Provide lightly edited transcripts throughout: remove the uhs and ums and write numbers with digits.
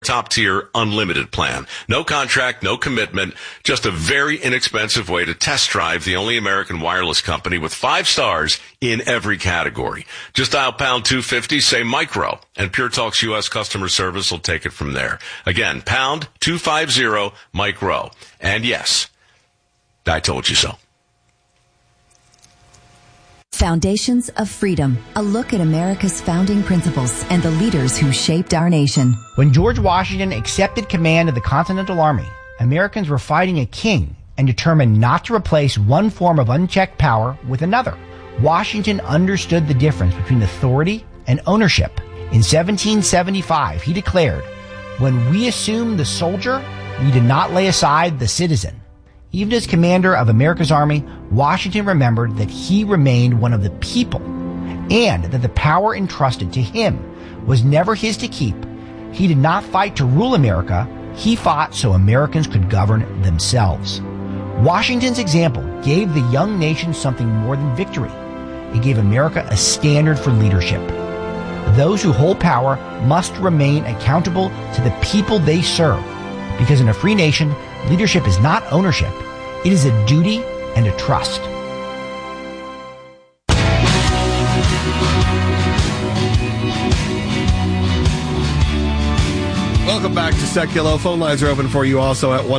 top-tier unlimited plan. No contract, no commitment, just a very inexpensive way to test drive the only American wireless company with 5 stars in every category. Just dial pound 250, say micro, and Pure Talk's U.S. customer service will take it from there. Again, pound 250 micro. And yes, I told you so. Foundations of Freedom, a look at America's founding principles and the leaders who shaped our nation. When George Washington accepted command of the Continental Army, Americans were fighting a king and determined not to replace one form of unchecked power with another. Washington understood the difference between authority and ownership. In 1775, he declared, "When we assume the soldier, we did not lay aside the citizen." Even as commander of America's army, Washington remembered that he remained one of the people and that the power entrusted to him was never his to keep. He did not fight to rule America. He fought so Americans could govern themselves. Washington's example gave the young nation something more than victory. It gave America a standard for leadership. Those who hold power must remain accountable to the people they serve, because in a free nation, leadership is not ownership. It is a duty and a trust. Welcome back to Seculo. Phone lines are open for you also at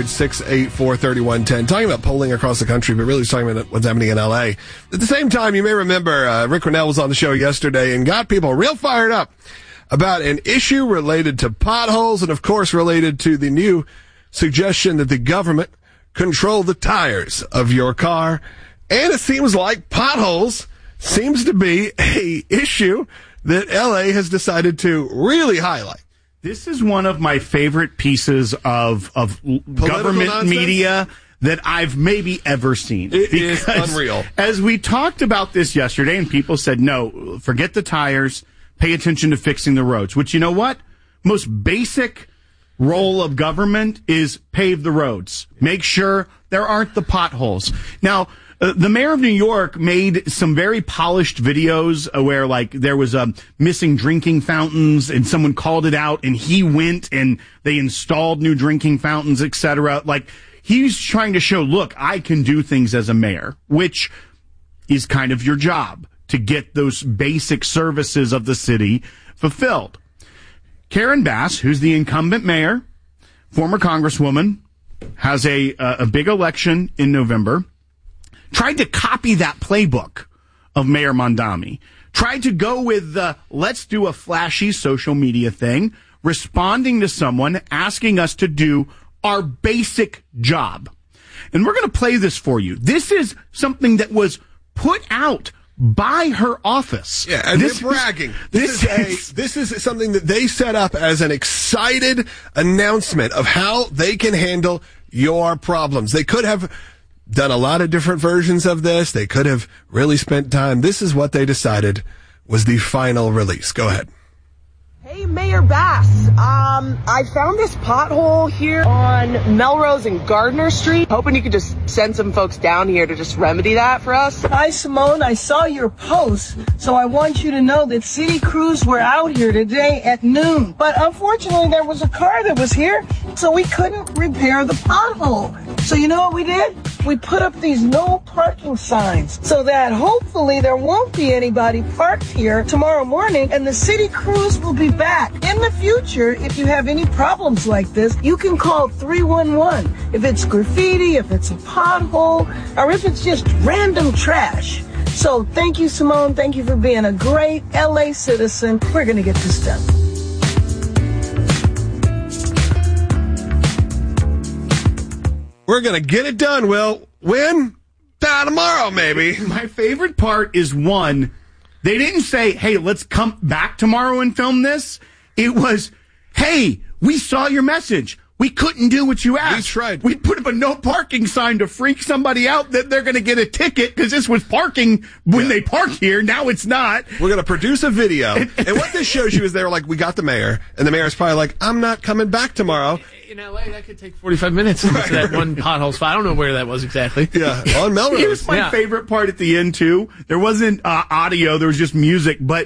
1-800-684-3110. Talking about polling across the country, but really talking about what's happening in L.A. At the same time, you may remember Rick Renell was on the show yesterday and got people real fired up about an issue related to potholes and, of course, related to the new suggestion that the government control the tires of your car. And it seems like potholes seems to be a issue that L.A. has decided to really highlight. This is one of my favorite pieces of government nonsense? Media that I've maybe ever seen. It is unreal. As we talked about this yesterday, and people said, no, forget the tires, pay attention to fixing the roads, which, you know what? Most basic role of government is pave the roads. Make sure there aren't the potholes. Now, the mayor of New York made some very polished videos where, like, there was missing drinking fountains, and someone called it out, and he went and they installed new drinking fountains, etc. Like, he's trying to show, look, I can do things as a mayor, which is kind of your job, to get those basic services of the city fulfilled. Karen Bass, who's the incumbent mayor, former congresswoman, has a big election in November, tried to copy that playbook of Mayor Mondami, tried to go with the let's do a flashy social media thing, responding to someone asking us to do our basic job. And we're going to play this for you. This is something that was put out by her office. Yeah, and they're bragging. This is something that they set up as an excited announcement of how they can handle your problems. They could have done a lot of different versions of this. They could have really spent time. This is what they decided was the final release. Go ahead. Hey, Mayor Bass. I found this pothole here on Melrose and Gardner Street. Hoping you could just send some folks down here to just remedy that for us. Hi, Simone. I saw your post, so I want you to know that city crews were out here today at noon. But unfortunately, there was a car that was here, so we couldn't repair the pothole. So you know what we did? We put up these no parking signs so that hopefully there won't be anybody parked here tomorrow morning, and the city crews will be back. In the future, if you have any problems like this, you can call 311. If it's graffiti, if it's a pothole, or if it's just random trash. So thank you, Simone. Thank you for being a great LA citizen. We're going to get this done. We're going to get it done, Will. When? Tomorrow, maybe. My favorite part is, one, they didn't say, hey, let's come back tomorrow and film this. It was, hey, we saw your message. We couldn't do what you asked. We tried. We put up a no parking sign to freak somebody out that they're going to get a ticket because this was parking when they park here. Now it's not. We're going to produce a video. And what this shows you is they're like, we got the mayor. And the mayor's probably like, I'm not coming back tomorrow. In L.A., that could take 45 minutes to get to that one pothole spot. I don't know where that was exactly. Yeah, on Melrose. Here's my favorite part at the end, too. There wasn't audio. There was just music. But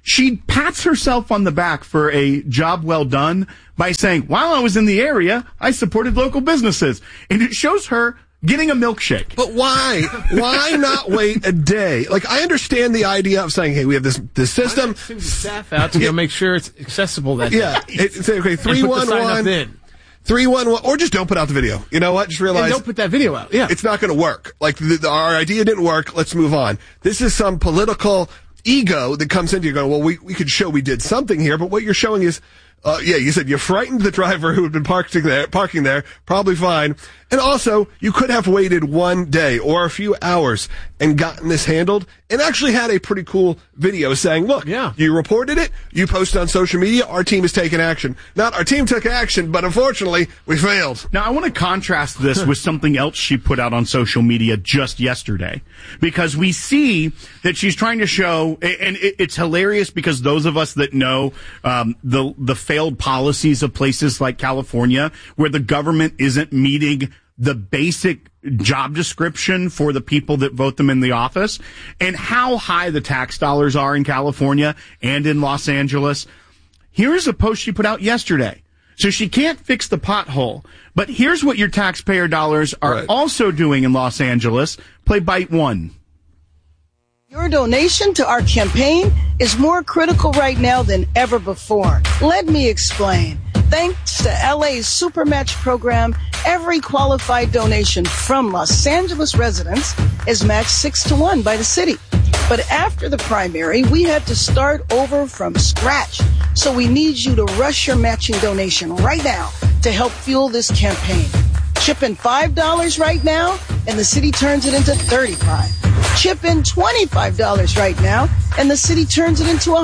she pats herself on the back for a job well done by saying, while I was in the area, I supported local businesses. And it shows her getting a milkshake. But why? Why not wait a day? Like, I understand the idea of saying, hey, we have this system. Send the staff out to make sure it's accessible that day. Yeah. Say, okay, 311. 311, or just don't put out the video. You know what? Just realize. And don't put that video out. Yeah. It's not going to work. Like, our idea didn't work. Let's move on. This is some political ego that comes into you going, well, we could show we did something here, but what you're showing is, you said you frightened the driver who had been parking there, probably fine. And also, you could have waited one day or a few hours and gotten this handled and actually had a pretty cool video saying, look, you reported it, you posted on social media, our team has taken action. Not our team took action, but unfortunately, we failed. Now, I want to contrast this with something else she put out on social media just yesterday, because we see that she's trying to show, and it's hilarious because those of us that know the failed policies of places like California, where the government isn't meeting the basic job description for the people that vote them in the office, and how high the tax dollars are in California and in Los Angeles. Here's a post she put out yesterday. So she can't fix the pothole, but here's what your taxpayer dollars are also doing in Los Angeles. Play bite one. Your donation to our campaign is more critical right now than ever before. Let me explain. Thanks to LA's Supermatch program, every qualified donation from Los Angeles residents is matched 6-1 by the city. But after the primary, we had to start over from scratch. So we need you to rush your matching donation right now to help fuel this campaign. Chip in $5 right now, and the city turns it into $35. Chip in $25 right now, and the city turns it into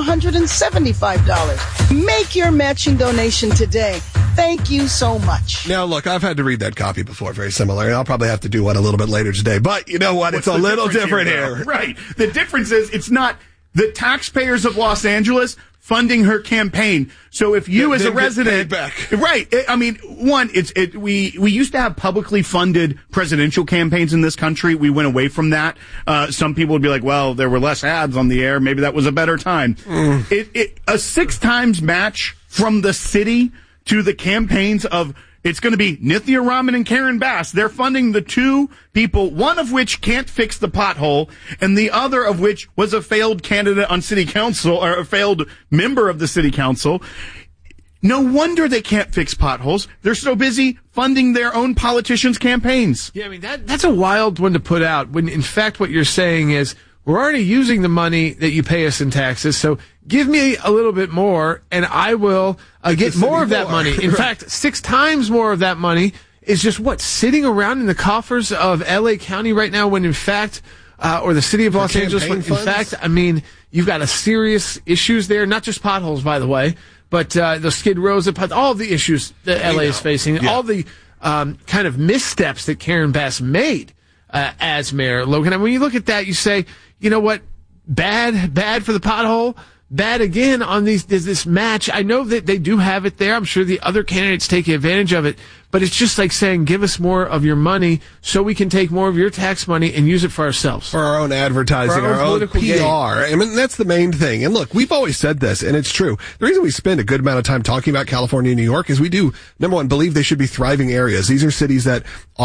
$175. Make your matching donation today. Thank you so much. Now, look, I've had to read that copy before, very similar, and I'll probably have to do one a little bit later today. But you know what? It's a little different here. Right. The difference is it's not the taxpayers of Los Angeles funding her campaign. So if you as a resident, right? I mean, one, we used to have publicly funded presidential campaigns in this country. We went away from that. Some people would be like, well, there were less ads on the air. Maybe that was a better time. A 6 times match from the city to the campaigns of, it's going to be Nithya Raman and Karen Bass. They're funding the two people, one of which can't fix the pothole, and the other of which was a failed candidate on city council, or a failed member of the city council. No wonder they can't fix potholes. They're so busy funding their own politicians' campaigns. Yeah, I mean, that's a wild one to put out, when in fact what you're saying is, we're already using the money that you pay us in taxes, so give me a little bit more, and I will get more of that money. In fact, 6 times more of that money is just sitting around in the coffers of L.A. County right now, when in fact, or the city of Los Angeles, when in fact, I mean, you've got a serious issues there, not just potholes, by the way, but the skid rows, all the issues that L.A. is facing, all the kind of missteps that Karen Bass made as mayor. Logan, and when you look at that, you say, you know what? Bad for the pothole. Bad again on this match. I know that they do have it there. I'm sure the other candidates take advantage of it, but it's just like saying, give us more of your money so we can take more of your tax money and use it for ourselves. For our own advertising, our own PR. Game. I mean, that's the main thing. And look, we've always said this, and it's true. The reason we spend a good amount of time talking about California and New York is we do, number one, believe they should be thriving areas. These are cities that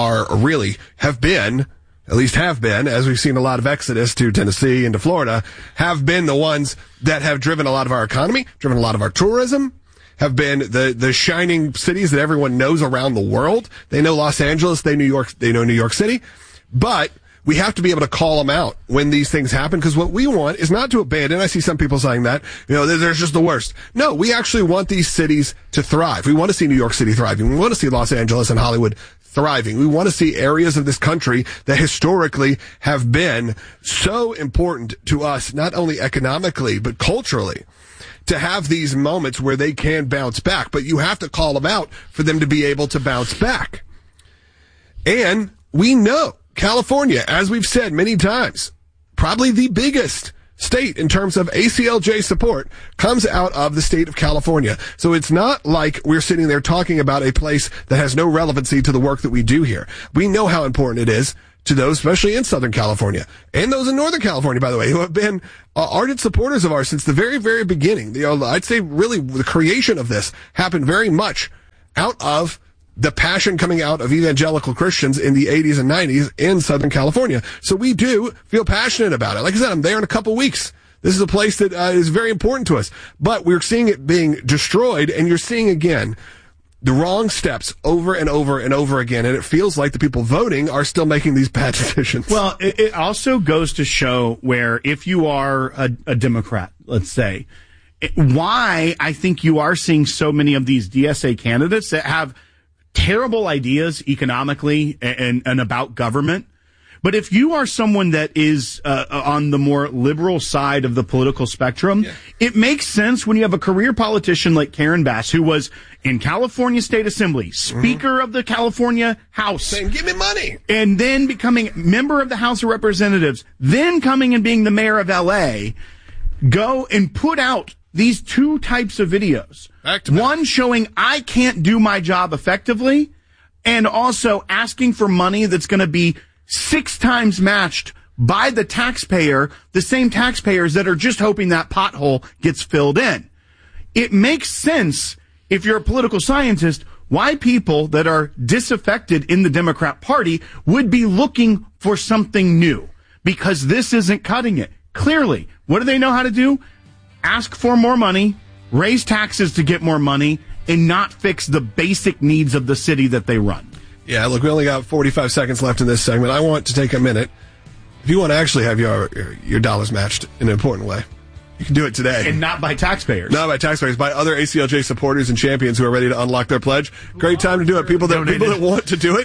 have been, as we've seen a lot of exodus to Tennessee and to Florida, have been the ones that have driven a lot of our economy, driven a lot of our tourism, have been the shining cities that everyone knows around the world. They know Los Angeles, they know New York City, but we have to be able to call them out when these things happen, because what we want is not to abandon. I see some people saying that, they're just the worst. No, we actually want these cities to thrive. We want to see New York City thriving. We want to see Los Angeles and Hollywood thriving. We want to see areas of this country that historically have been so important to us, not only economically, but culturally, to have these moments where they can bounce back. But you have to call them out for them to be able to bounce back. And we know California, as we've said many times, probably the biggest state in terms of ACLJ support comes out of the state of California. So it's not like we're sitting there talking about a place that has no relevancy to the work that we do here. We know how important it is to those, especially in Southern California, and those in Northern California, by the way, who have been ardent supporters of ours since the very, very beginning. I'd say really the creation of this happened very much out of the passion coming out of evangelical Christians in the 80s and 90s in Southern California. So we do feel passionate about it. Like I said, I'm there in a couple weeks. This is a place that is very important to us. But we're seeing it being destroyed, and you're seeing, again, the wrong steps over and over and over again. And it feels like the people voting are still making these bad decisions. Well, it also goes to show where if you are a Democrat, let's say, why I think you are seeing so many of these DSA candidates that have terrible ideas economically and about government. But if you are someone that is on the more liberal side of the political spectrum, it makes sense when you have a career politician like Karen Bass, who was in California State Assembly, Speaker of the California House. Saying, give me money. And then becoming member of the House of Representatives, then coming and being the mayor of L.A., go and put out these two types of videos. One showing I can't do my job effectively, and also asking for money that's going to be 6 times matched by the taxpayer, the same taxpayers that are just hoping that pothole gets filled in. It makes sense, if you're a political scientist, why people that are disaffected in the Democrat Party would be looking for something new, because this isn't cutting it. Clearly, what do they know how to do? Ask for more money, raise taxes to get more money, and not fix the basic needs of the city that they run. Yeah, look, we only got 45 seconds left in this segment. I want to take a minute. If you want to actually have your dollars matched in an important way, you can do it today. And not by taxpayers. Not by taxpayers, by other ACLJ supporters and champions who are ready to unlock their pledge. Great time to do it. People that want to do it.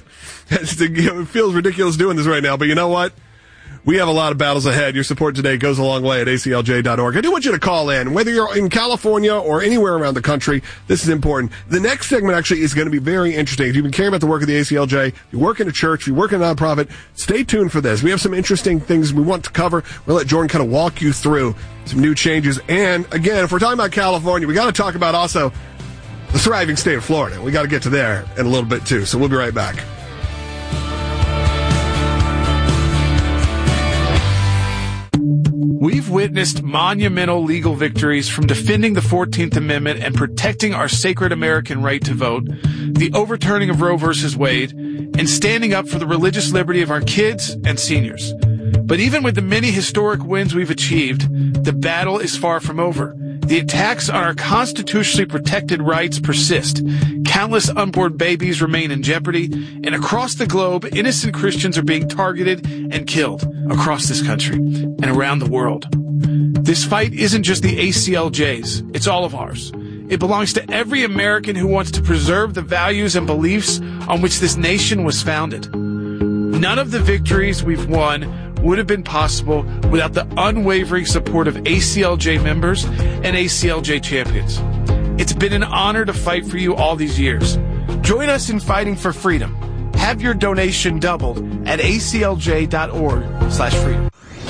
It feels ridiculous doing this right now, but you know what? We have a lot of battles ahead. Your support today goes a long way at aclj.org. I do want you to call in, whether you're in California or anywhere around the country. This is important. The next segment actually is going to be very interesting. If you've been caring about the work of the ACLJ, if you work in a church, if you work in a nonprofit, stay tuned for this. We have some interesting things we want to cover. We'll let Jordan kind of walk you through some new changes. And again, if we're talking about California, we got to talk about also the thriving state of Florida. We got to get to there in a little bit too. So we'll be right back. We've witnessed monumental legal victories, from defending the 14th Amendment and protecting our sacred American right to vote, the overturning of Roe v. Wade, and standing up for the religious liberty of our kids and seniors. But even with the many historic wins we've achieved, the battle is far from over. The attacks on our constitutionally protected rights persist. Countless unborn babies remain in jeopardy, and across the globe, innocent Christians are being targeted and killed across this country and around the world. This fight isn't just the ACLJ's, it's all of ours. It belongs to every American who wants to preserve the values and beliefs on which this nation was founded. None of the victories we've won would have been possible without the unwavering support of ACLJ members and ACLJ champions. It's been an honor to fight for you all these years. Join us in fighting for freedom. Have your donation doubled at aclj.org/freedom.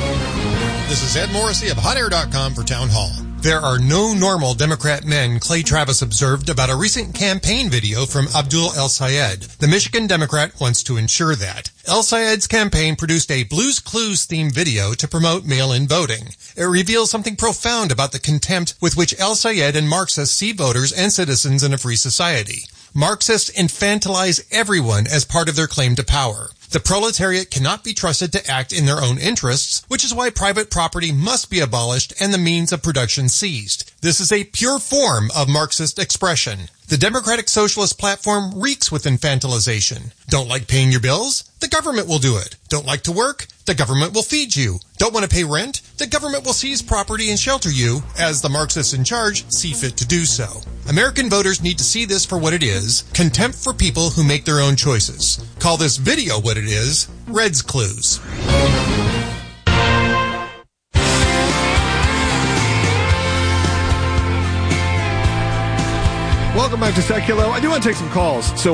This is Ed Morrissey of HotAir.com for Town Hall. There are no normal Democrat men, Clay Travis observed about a recent campaign video from Abdul El-Sayed. The Michigan Democrat wants to ensure that. El-Sayed's campaign produced a Blue's Clues themed video to promote mail-in voting. It reveals something profound about the contempt with which El-Sayed and Marxists see voters and citizens in a free society. Marxists infantilize everyone as part of their claim to power. The proletariat cannot be trusted to act in their own interests, which is why private property must be abolished and the means of production seized. This is a pure form of Marxist expression. The Democratic Socialist platform reeks with infantilization. Don't like paying your bills? The government will do it. Don't like to work? The government will feed you. Don't want to pay rent? The government will seize property and shelter you, as the Marxists in charge see fit to do so. American voters need to see this for what it is: contempt for people who make their own choices. Call this video what it is: Red's Clues. Welcome Welcome back to Seculo. I do want to take some calls. So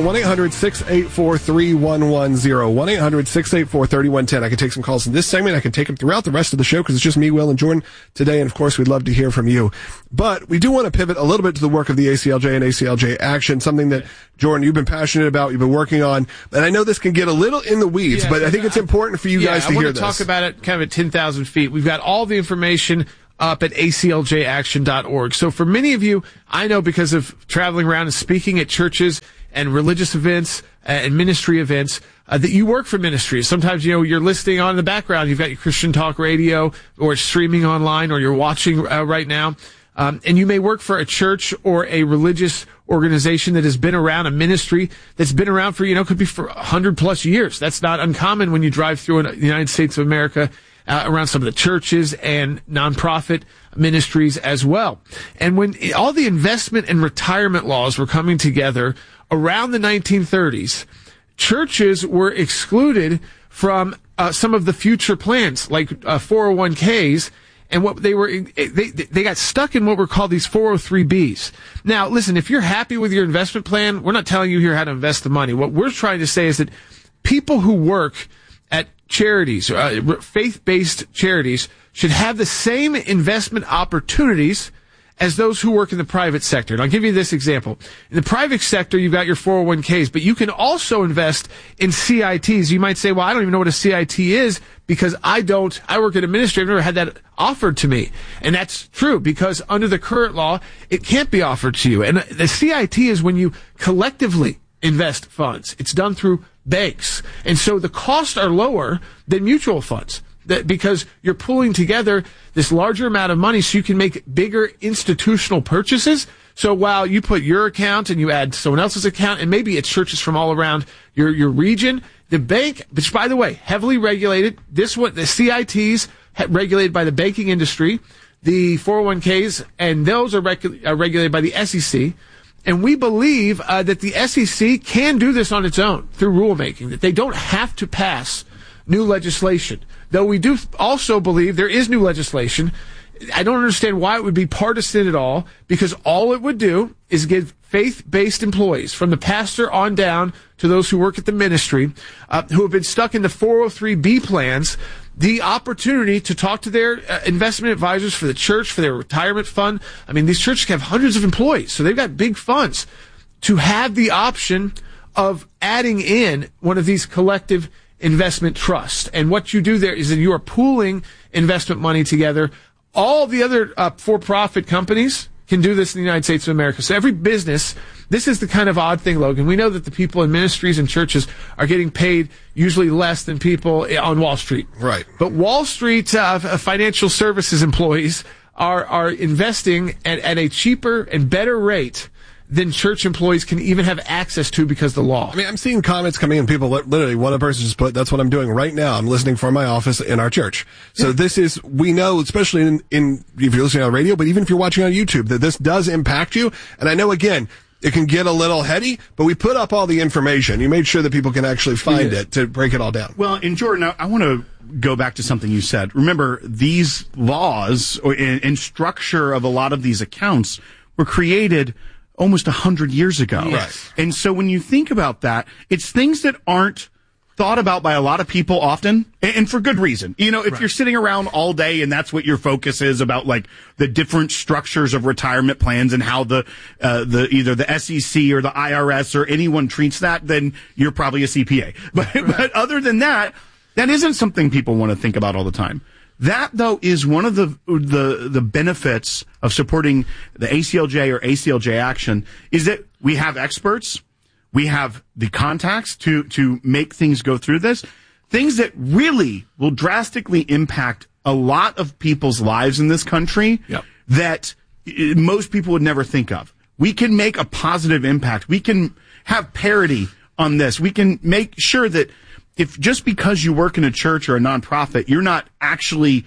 1-800-684-3110. 1-800-684-3110. I can take some calls in this segment. I can take them throughout the rest of the show because it's just me, Will, and Jordan today. And of course, we'd love to hear from you. But we do want to pivot a little bit to the work of the ACLJ and ACLJ Action, something that, Jordan, you've been passionate about, you've been working on. And I know this can get a little in the weeds, but I think it's important for you guys to hear this. I want to talk about it kind of at 10,000 feet. We've got all the information up at acljaction.org. So for many of you, I know because of traveling around and speaking at churches and religious events and ministry events, that you work for ministries. Sometimes, you're listening on in the background. You've got your Christian Talk Radio or streaming online or you're watching right now. And you may work for a church or a religious organization that has been around, a ministry that's been around for, could be for 100 plus years. That's not uncommon when you drive through the United States of America. Around some of the churches and nonprofit ministries as well. And when all the investment and retirement laws were coming together around the 1930s, churches were excluded from some of the future plans, like 401ks, and what they got stuck in what were called these 403bs. Now, listen, if you're happy with your investment plan, we're not telling you here how to invest the money. What we're trying to say is that people who work at charities, faith-based charities, should have the same investment opportunities as those who work in the private sector. And I'll give you this example. In the private sector, you've got your 401ks, but you can also invest in CITs. You might say, well, I don't even know what a CIT is because I work at a ministry. I've never had that offered to me. And that's true because under the current law, it can't be offered to you. And the CIT is when you collectively invest funds. It's done through banks. And so the costs are lower than mutual funds because you're pulling together this larger amount of money so you can make bigger institutional purchases. So while you put your account and you add someone else's account, and maybe it's churches from all around your region, the bank, which by the way, heavily regulated, the CITs regulated by the banking industry, the 401ks, and those are regulated by the SEC. And we believe that the SEC can do this on its own through rulemaking, that they don't have to pass new legislation. Though we do also believe there is new legislation. I don't understand why it would be partisan at all, because all it would do is give faith-based employees, from the pastor on down to those who work at the ministry, who have been stuck in the 403b plans, the opportunity to talk to their investment advisors for the church, for their retirement fund. I mean, these churches have hundreds of employees, so they've got big funds, to have the option of adding in one of these collective investment trusts. And what you do there is that you are pooling investment money together. All the other for-profit companies can do this in the United States of America. So every business, this is the kind of odd thing, Logan. We know that the people in ministries and churches are getting paid usually less than people on Wall Street. Right. But Wall Street financial services employees are investing at a cheaper and better rate than church employees can even have access to because of the law. I mean, I'm seeing comments coming in. People literally, one person just put, that's what I'm doing right now. I'm listening from my office in our church. So this is, we know, especially in if you're listening on radio, but even if you're watching on YouTube, that this does impact you. And I know, again, it can get a little heady, but we put up all the information. You made sure that people can actually find it to break it all down. Well, and Jordan, I want to go back to something you said. Remember, these laws and structure of a lot of these accounts were created almost 100 years ago. Yes. And so when you think about that, it's things that aren't thought about by a lot of people often, and for good reason. You know, if you're sitting around all day and that's what your focus is about, like the different structures of retirement plans and how the either the SEC or the IRS or anyone treats that, then you're probably a CPA. But other than that, that isn't something people want to think about all the time. That, though, is one of the benefits of supporting the ACLJ or ACLJ Action, is that we have experts, we have the contacts to make things go through this, things that really will drastically impact a lot of people's lives in this country that most people would never think of. We can make a positive impact. We can have parity on this. We can make sure that if just because you work in a church or a nonprofit, you're not actually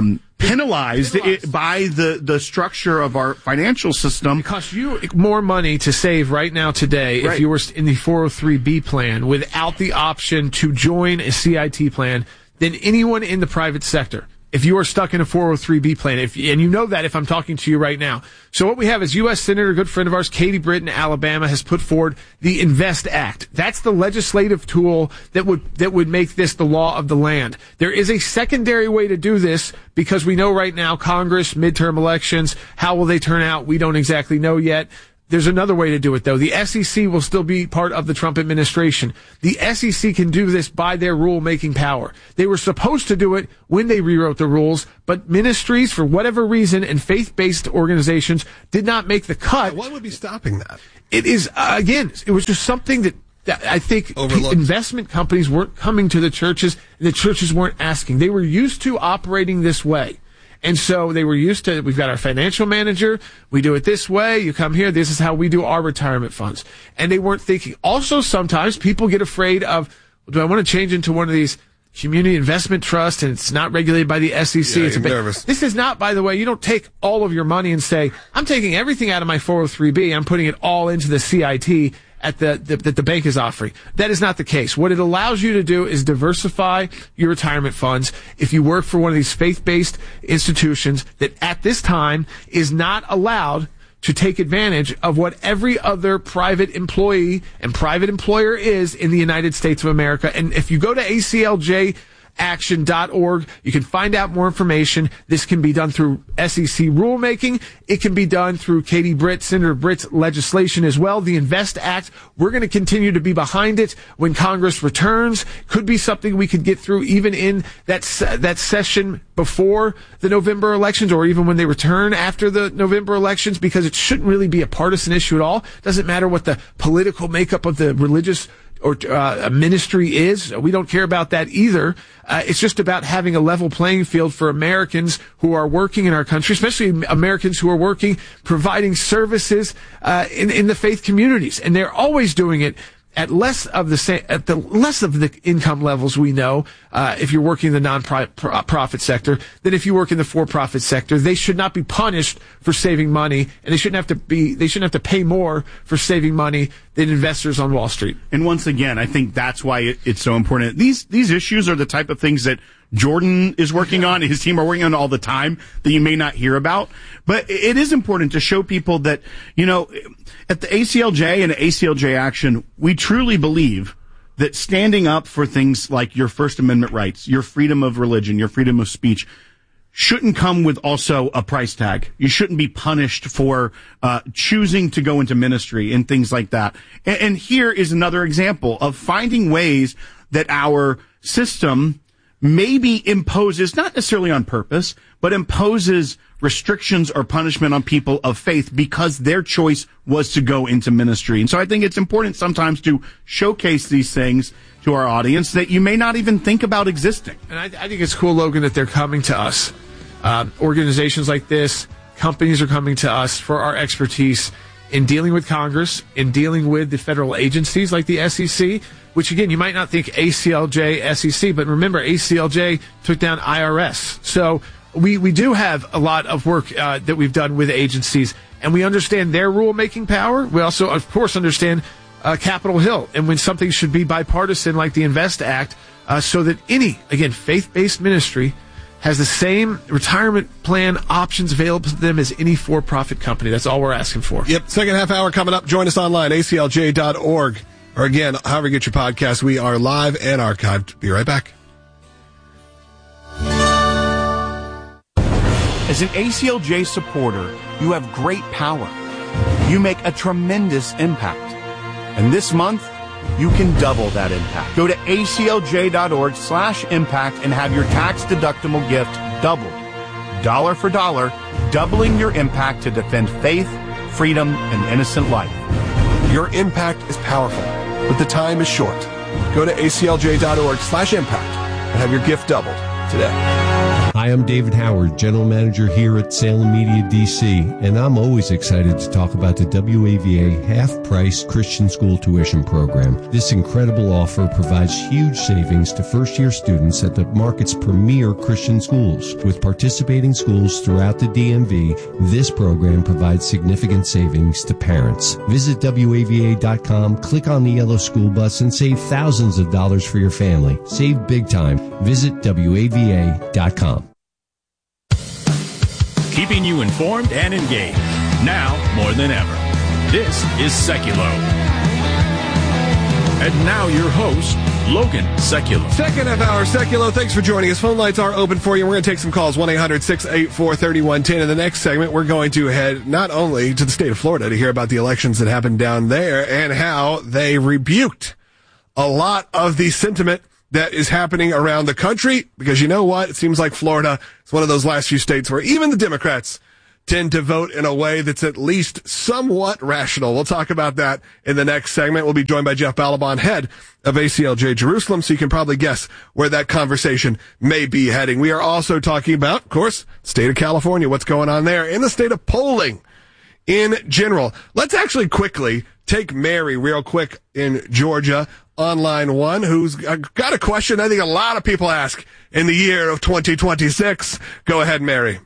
penalized by the structure of our financial system. It costs you more money to save right now today if you were in the 403b plan without the option to join a CIT plan than anyone in the private sector. if you are stuck in a 403B plan, and you know that if I'm talking to you right now. So what we have is U.S. Senator, a good friend of ours, Katie Britt in Alabama, has put forward the INVEST Act. That's the legislative tool that would make this the law of the land. There is a secondary way to do this because we know right now Congress, midterm elections, how will they turn out? We don't exactly know yet. There's another way to do it, though. The SEC will still be part of the Trump administration. The SEC can do this by their rule-making power. They were supposed to do it when they rewrote the rules, but ministries, for whatever reason, and faith-based organizations did not make the cut. What would be stopping that? It is, again, it was just something that I think investment companies weren't coming to the churches, and the churches weren't asking. They were used to operating this way. And so they were used to, we've got our financial manager, we do it this way, you come here, this is how we do our retirement funds. And they weren't thinking. Also, sometimes people get afraid of, do I want to change into one of these community investment trusts and it's not regulated by the SEC? Yeah, you're nervous. This is not, by the way, you don't take all of your money and say, I'm taking everything out of my 403B, I'm putting it all into the CIT that the bank is offering. That is not the case. What it allows you to do is diversify your retirement funds. If you work for one of these faith-based institutions that at this time is not allowed to take advantage of what every other private employee and private employer is in the United States of America. And if you go to ACLJaction.org, you can find out more information. This can be done through SEC rulemaking. It can be done through Katie Britt, Senator Britt's legislation as well. The INVEST Act, we're going to continue to be behind it when Congress returns. Could be something we could get through even in that session before the November elections, or even when they return after the November elections, because it shouldn't really be a partisan issue at all. Doesn't matter what the political makeup of the religious or ministry is. We don't care about that either. It's just about having a level playing field for Americans who are working in our country, especially Americans who are working, providing services in the faith communities. And they're always doing it at less of the income levels we know, if you're working in the non-profit sector, than if you work in the for-profit sector. They should not be punished for saving money, and they shouldn't have to pay more for saving money than investors on Wall Street. And once again, I think that's why it's so important. These issues are the type of things that Jordan is working on, his team are working on all the time, that you may not hear about. But it is important to show people that, at the ACLJ and ACLJ Action, we truly believe that standing up for things like your First Amendment rights, your freedom of religion, your freedom of speech, shouldn't come with also a price tag. You shouldn't be punished for choosing to go into ministry and things like that. And here is another example of finding ways that our system maybe imposes, not necessarily on purpose, but imposes restrictions or punishment on people of faith because their choice was to go into ministry. And so I think it's important sometimes to showcase these things to our audience that you may not even think about existing. And I think it's cool, Logan, that they're coming to us. Organizations like this, companies are coming to us for our expertise in dealing with Congress, in dealing with the federal agencies like the SEC, which, again, you might not think ACLJ, SEC, but remember, ACLJ took down IRS. So we do have a lot of work that we've done with agencies, and we understand their rulemaking power. We also, of course, understand Capitol Hill, and when something should be bipartisan like the INVEST Act, so that any, again, faith-based ministry has the same retirement plan options available to them as any for-profit company. That's all we're asking for. Yep. Second half hour coming up. Join us online, aclj.org. Or again, however you get your podcast, we are live and archived. Be right back. As an ACLJ supporter, you have great power. You make a tremendous impact. And this month, you can double that impact. Go to aclj.org/impact and have your tax-deductible gift doubled. Dollar for dollar, doubling your impact to defend faith, freedom, and innocent life. Your impact is powerful, but the time is short. Go to aclj.org/impact and have your gift doubled today. Hi, I'm David Howard, General Manager here at Salem Media DC, and I'm always excited to talk about the WAVA half-price Christian school tuition program. This incredible offer provides huge savings to first-year students at the market's premier Christian schools. With participating schools throughout the DMV, this program provides significant savings to parents. Visit WAVA.com, click on the yellow school bus, and save thousands of dollars for your family. Save big time. Visit WAVA.com. keeping you informed and engaged. Now more than ever. This is Seculo. And now your host, Logan Seculo. Second half hour, Seculo. Thanks for joining us. Phone lines are open for you. We're going to take some calls, 1-800-684-3110. In the next segment, we're going to head not only to the state of Florida to hear about the elections that happened down there and how they rebuked a lot of the sentiment that is happening around the country, because you know what? It seems like Florida is one of those last few states where even the Democrats tend to vote in a way that's at least somewhat rational. We'll talk about that in the next segment. We'll be joined by Jeff Balaban, head of ACLJ Jerusalem, so you can probably guess where that conversation may be heading. We are also talking about, of course, the state of California, what's going on there, and the state of polling in general. Let's actually quickly take Mary real quick in Georgia on line one, who's got a question I think a lot of people ask in the year of 2026. Go ahead, Mary.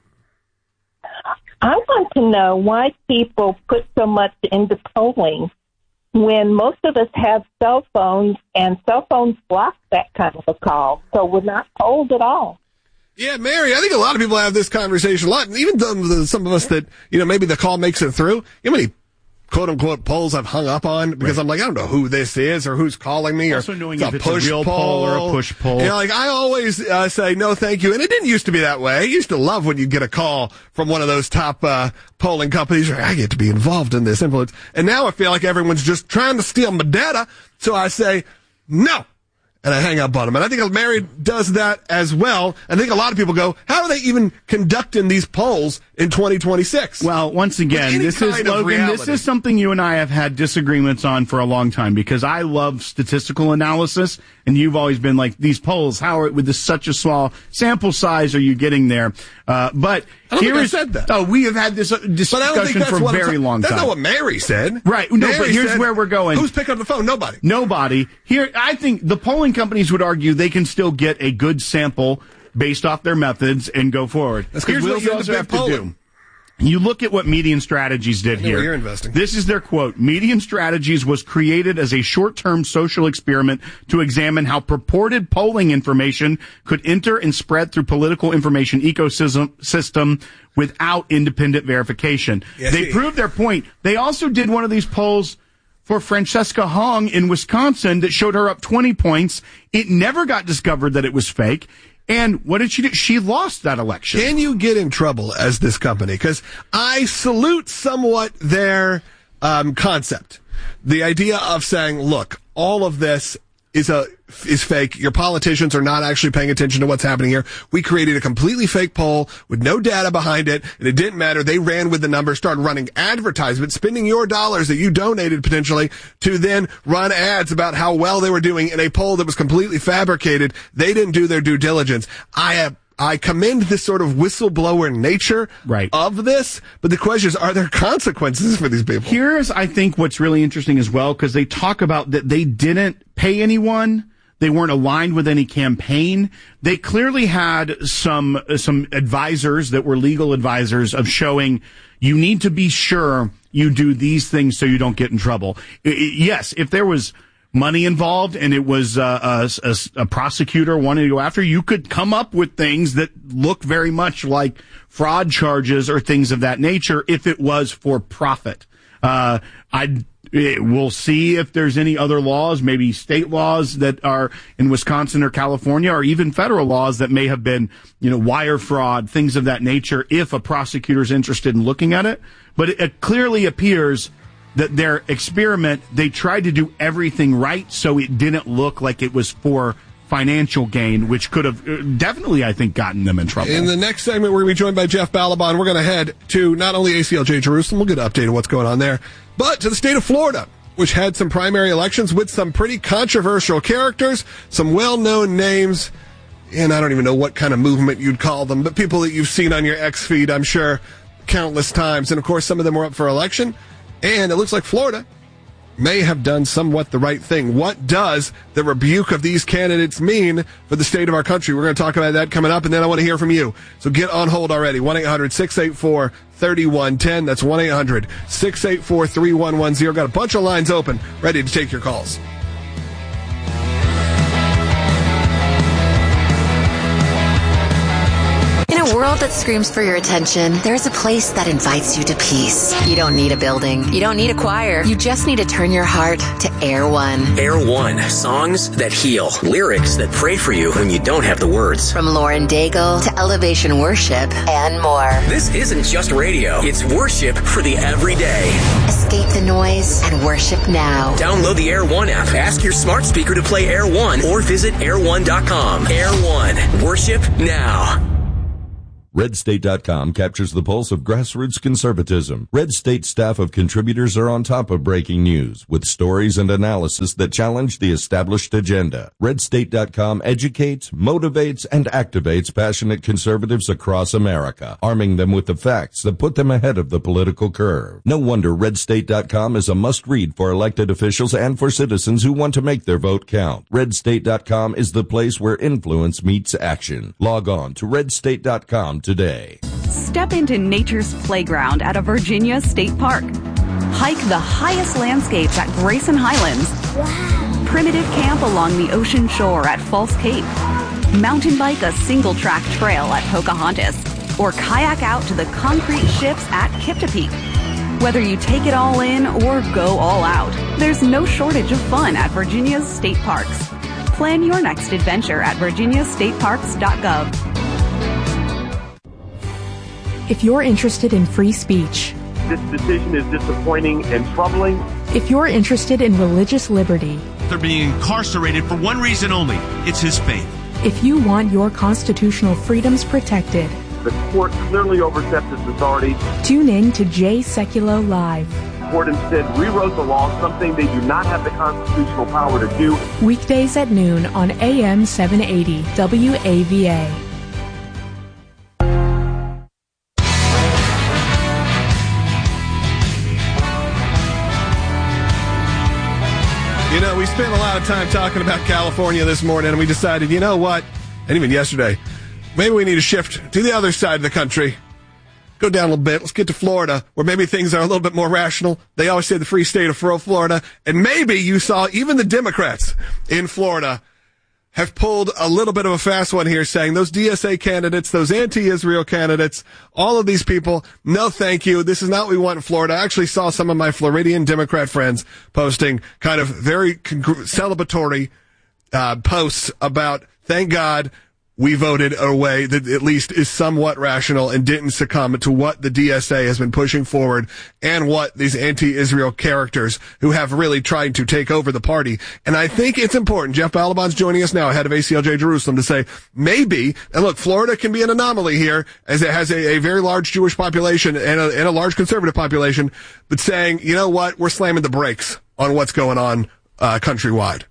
I want to know why people put so much into polling when most of us have cell phones, and cell phones block that kind of a call, so we're not polled at all. Yeah, Mary, I think a lot of people have this conversation a lot, and even some of us that, maybe the call makes it through. You know how many quote-unquote polls I've hung up on because I'm like, I don't know who this is or who's calling me. Also knowing if it's a real poll or a push poll. I always say, no, thank you. And it didn't used to be that way. I used to love when you get a call from one of those top polling companies. I get to be involved in this influence. And now I feel like everyone's just trying to steal my data. So I say, no. And I hang up on them. And I think Mary does that as well. I think a lot of people go, how are they even conducting these polls in 2026? Well, once again, this is something you and I have had disagreements on for a long time, because I love statistical analysis, and you've always been like, these polls, how are, with such a small sample size, are you getting there? But I don't think I said that. Oh, we have had this discussion for a very long time. That's not what Mary said. Right. No, but here's where we're going. Who's picking up the phone? Nobody. Here, I think the polling companies would argue they can still get a good sample based off their methods and go forward. Here's what you also have to do. You look at what Median Strategies did here. You're investing. This is their quote. Median Strategies was created as a short-term social experiment to examine how purported polling information could enter and spread through political information ecosystem without independent verification. Yes, they proved their point. They also did one of these polls for Francesca Hong in Wisconsin that showed her up 20 points. It never got discovered that it was fake. And what did she do? She lost that election. Can you get in trouble as this company? Because I salute somewhat their concept. The idea of saying, look, all of this is fake. Your politicians are not actually paying attention to what's happening here. We created a completely fake poll with no data behind it, and it didn't matter. They ran with the numbers, started running advertisements, spending your dollars that you donated potentially to then run ads about how well they were doing in a poll that was completely fabricated. They didn't do their due diligence. I commend this sort of whistleblower nature of this, but the question is, are there consequences for these people? Here's, I think, what's really interesting as well, because they talk about that they didn't pay anyone. They weren't aligned with any campaign. They clearly had some advisors that were legal advisors of showing you need to be sure you do these things so you don't get in trouble. Yes, if there was money involved and it was a prosecutor wanting to go after, you could come up with things that look very much like fraud charges or things of that nature if it was for profit. We'll see if there's any other laws, maybe state laws that are in Wisconsin or California, or even federal laws that may have been, wire fraud, things of that nature, if a prosecutor's interested in looking at it. But it clearly appears that their experiment, they tried to do everything right so it didn't look like it was for financial gain, which could have definitely, I think, gotten them in trouble. In the next segment, we're going to be joined by Jeff Balaban. We're going to head to not only ACLJ Jerusalem, we'll get an update on what's going on there, but to the state of Florida, which had some primary elections with some pretty controversial characters, some well-known names, and I don't even know what kind of movement you'd call them, but people that you've seen on your X feed, I'm sure, countless times. And, of course, some of them were up for election. And it looks like Florida may have done somewhat the right thing. What does the rebuke of these candidates mean for the state of our country? We're going to talk about that coming up, and then I want to hear from you. So get on hold already. 1-800-684-3110. That's 1-800-684-3110. Got a bunch of lines open, ready to take your calls. In a world that screams for your attention, there's a place that invites you to peace. You don't need a building. You don't need a choir. You just need to turn your heart to Air One. Air One. Songs that heal. Lyrics that pray for you when you don't have the words. From Lauren Daigle to Elevation Worship and more. This isn't just radio. It's worship for the everyday. Escape the noise and worship now. Download the Air One app. Ask your smart speaker to play Air One or visit air1.com. Air One. Worship now. RedState.com captures the pulse of grassroots conservatism. Red State staff of contributors are on top of breaking news with stories and analysis that challenge the established agenda. RedState.com educates, motivates, and activates passionate conservatives across America, arming them with the facts that put them ahead of the political curve. No wonder RedState.com is a must-read for elected officials and for citizens who want to make their vote count. RedState.com is the place where influence meets action. Log on to RedState.com today. Step into nature's playground at a Virginia state park. Hike the highest landscapes at Grayson Highlands. Wow. Primitive camp along the ocean shore at False Cape. Mountain bike a single-track trail at Pocahontas. Or kayak out to the concrete ships at Kiptopeke. Whether you take it all in or go all out, there's no shortage of fun at Virginia's state parks. Plan your next adventure at virginiastateparks.gov. If you're interested in free speech, this decision is disappointing and troubling. If you're interested in religious liberty, they're being incarcerated for one reason only. It's his faith. If you want your constitutional freedoms protected, the court clearly overstepped its authority. Tune in to Jay Sekulow Live. The court instead rewrote the law, something they do not have the constitutional power to do. Weekdays at noon on AM 780 WAVA. You know, we spent a lot of time talking about California this morning, and we decided, you know what, and even yesterday, maybe we need to shift to the other side of the country. Go down a little bit. Let's get to Florida, where maybe things are a little bit more rational. They always say the free state of Florida, and maybe you saw even the Democrats in Florida have pulled a little bit of a fast one here, saying those DSA candidates, those anti-Israel candidates, all of these people, no thank you. This is not what we want in Florida. I actually saw some of my Floridian Democrat friends posting kind of very celebratory posts about, thank God we voted a way that at least is somewhat rational and didn't succumb to what the DSA has been pushing forward and what these anti-Israel characters who have really tried to take over the party. And I think it's important. Jeff Balaban's joining us now, head of ACLJ Jerusalem, to say maybe, and look, Florida can be an anomaly here as it has a very large Jewish population and a large conservative population, but saying, you know what, we're slamming the brakes on what's going on countrywide.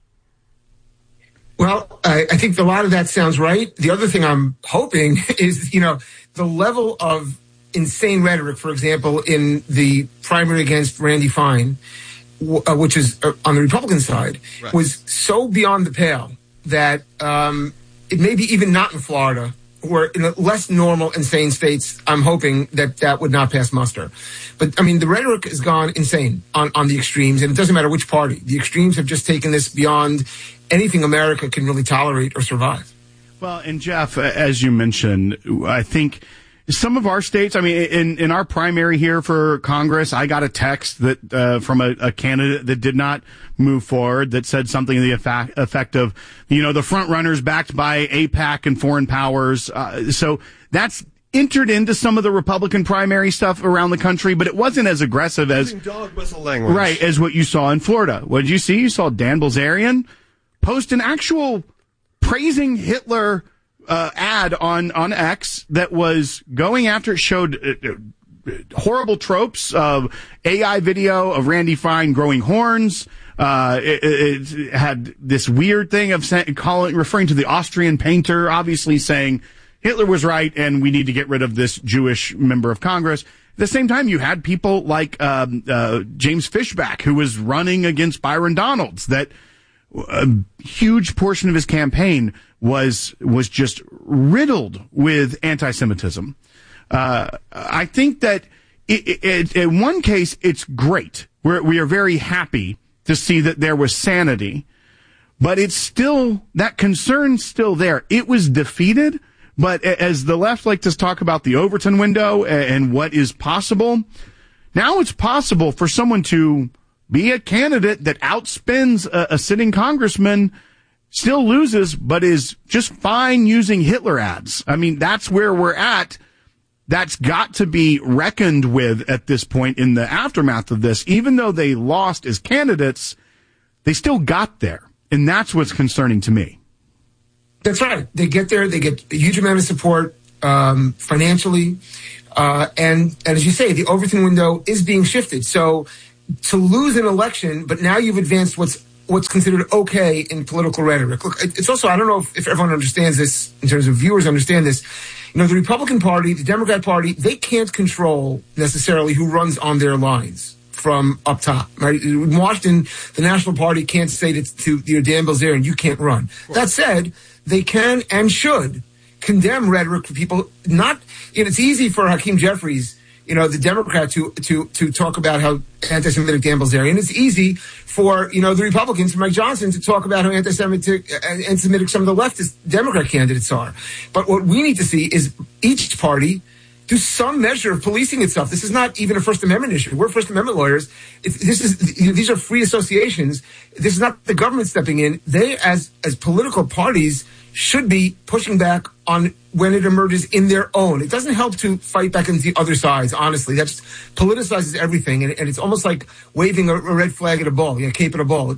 Well, I think a lot of that sounds right. The other thing I'm hoping is, you know, the level of insane rhetoric, for example, in the primary against Randy Fine, which is on the Republican side, right, was so beyond the pale that it may be even not in Florida, where in the less normal, insane states, I'm hoping that would not pass muster. But, I mean, the rhetoric has gone insane on the extremes, and it doesn't matter which party. The extremes have just taken this beyond anything America can really tolerate or survive. Well, and Jeff, as you mentioned, I think some of our states, I mean, in our primary here for Congress, I got a text that from a candidate that did not move forward that said something to the effect of, you know, the front runners backed by AIPAC and foreign powers. So that's entered into some of the Republican primary stuff around the country, but it wasn't as aggressive as dog whistle language, right, as what you saw in Florida. What did you see? You saw Dan Bilzerian post an actual praising Hitler ad on X that was going after, it showed horrible tropes of AI video of Randy Fine growing horns. It had this weird thing of referring to the Austrian painter, obviously saying Hitler was right and we need to get rid of this Jewish member of Congress. At the same time, you had people like James Fishback, who was running against Byron Donalds, that a huge portion of his campaign was just riddled with anti-Semitism. I think that in one case, it's great. We are very happy to see that there was sanity, but it's still, that concern's still there. It was defeated, But as the left like to talk about the Overton window and what is possible, now it's possible for someone to be a candidate that outspends a sitting congressman, still loses, but is just fine using Hitler ads. I mean, that's where we're at. That's got to be reckoned with at this point in the aftermath of this. Even though they lost as candidates, they still got there. And that's what's concerning to me. That's right. They get there. They get a huge amount of support financially. And as you say, the Overton window is being shifted. So to lose an election, but now you've advanced what's considered okay in political rhetoric. Look, it's also, I don't know if everyone understands this in terms of viewers understand this. You know, the Republican Party, the Democrat Party, they can't control necessarily who runs on their lines from up top, right? In Washington, the National Party can't say to Dan Bilzerian, you can't run. That said, they can and should condemn rhetoric for people not, it's easy for Hakeem Jeffries, the Democrat to talk about how anti-Semitic Dan Bilzerian. It's easy for, the Republicans, for Mike Johnson, to talk about how anti-Semitic some of the leftist Democrat candidates are. But what we need to see is each party do some measure of policing itself. This is not even a First Amendment issue. We're First Amendment lawyers. These are free associations. This is not the government stepping in. They, as political parties, should be pushing back on when it emerges in their own. It doesn't help to fight back against the other sides, honestly. That just politicizes everything, and it's almost like waving a red flag at a ball, cape at a ball.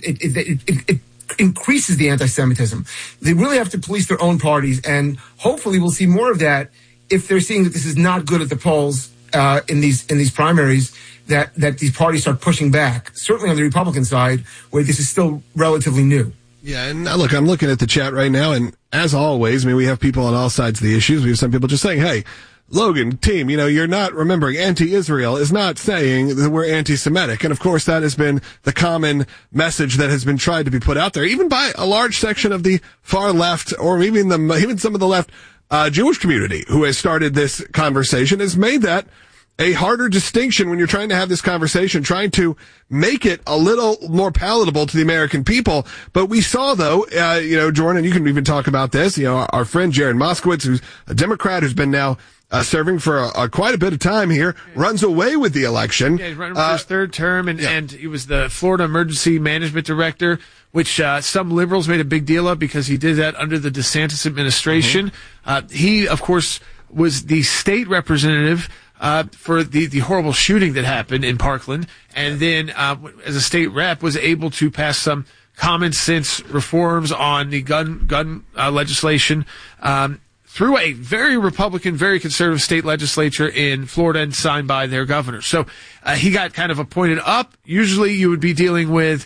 It increases the anti-Semitism. They really have to police their own parties, and hopefully we'll see more of that if they're seeing that this is not good at the polls in these primaries, that these parties start pushing back, certainly on the Republican side, where this is still relatively new. Yeah, and look, I'm looking at the chat right now, and as always, we have people on all sides of the issues. We have some people just saying, hey, Logan, team, you're not remembering anti-Israel is not saying that we're anti-Semitic. And of course, that has been the common message that has been tried to be put out there, even by a large section of the far left, or even some of the left Jewish community who has started this conversation, has made that a harder distinction when you're trying to have this conversation, trying to make it a little more palatable to the American people. But we saw, though, Jordan, you can even talk about this, our friend Jared Moskowitz, who's a Democrat who's been now serving for quite a bit of time here, runs away with the election. Yeah, he's running for his third term, and he was the Florida Emergency Management Director, which some liberals made a big deal of because he did that under the DeSantis administration. He, of course, was the state representative for the horrible shooting that happened in Parkland, and then as a state rep was able to pass some common sense reforms on the gun legislation through a very Republican, very conservative state legislature in Florida and signed by their governor. So he got kind of appointed up. Usually you would be dealing with